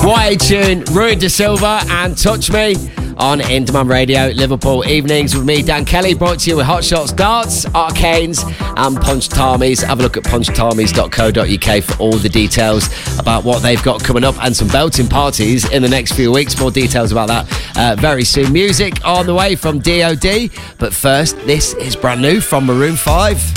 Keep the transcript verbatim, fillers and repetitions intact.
What a tune. Rui De Silva and Touch Me on In Demand Radio, Liverpool Evenings with me, Dan Kelly, brought to you with Hot Shots Darts, Arcanes and Punch Tamis. Have a look at punch tamis dot co dot uk for all the details about what they've got coming up and some belting parties in the next few weeks. More details about that uh, very soon. Music on the way from D O D, but first, this is brand new from Maroon five.